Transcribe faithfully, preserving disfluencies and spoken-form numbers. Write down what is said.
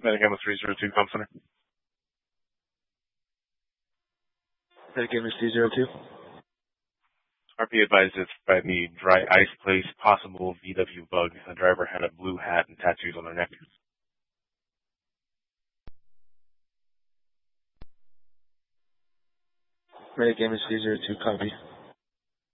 Metagamma three zero two, Comp Center. Metagamma three zero two. R P advised if by the dry ice place possible V W bug. The driver had a blue hat and tattoos on their neck. Metagamma three zero two, copy.